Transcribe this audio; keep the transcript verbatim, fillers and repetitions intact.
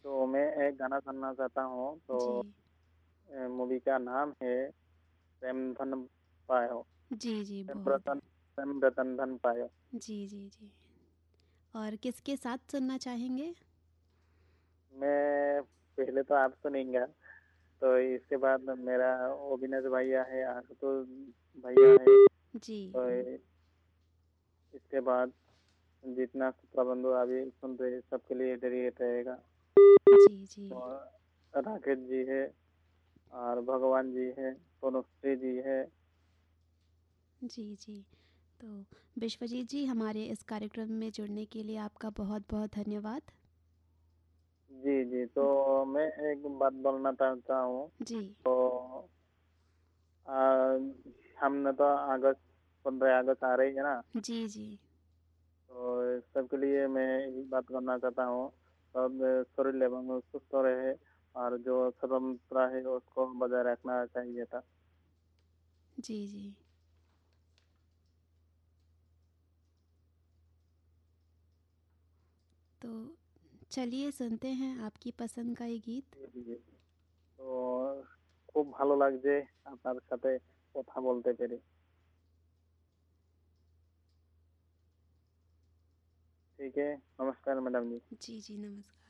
तो मैं एक गाना सुनना चाहता हूँ, तो जी। अ, मूवी का नाम है प्रेम धन पायो, जी, जी, प्रेम बहुत रतन प्रेम रतन धन पायो। जी, जी, जी। और किसके साथ सुनना चाहेंगे? मैं पहले तो आप सुनेंगे, तो इसके बाद मेरा अविनाश भैया है, आशुतोष भैया है, जी। तो इसके बाद जितना श्रोता बंधु अभी सुन रहे हैं, सबके लिए डेडिकेट रहेगा। जी, जी। तो राकेश जी है, और भगवान जी है, तनुश्री जी है। जी, जी। तो विश्वजीत जी, हमारे इस कार्यक्रम में जुड़ने के लिए आपका बहुत-बहुत धन्यवाद। जी, जी। तो मैं एक बात बोलना चाहता हूँ। जी। तो अ, हमने तो अगस्त पंद्रह अगस्त आ रही है ना, जी, जी। तो सबके लिए मैं यही बात करना चाहता हूँ, सब शरीर एवं सुस्त रहे, और जो स्वतंत्रता है उसको बजाय रखना चाहिए था। जी, जी। तो चलिए सुनते हैं आपकी पसंद का ये गीत। जी, जी। তো খুব ভালো লাগছে আপনার সাথে কথা বলতে পেরে। ठीक है, नमस्कार मैडम जी। जी, जी, नमस्कार।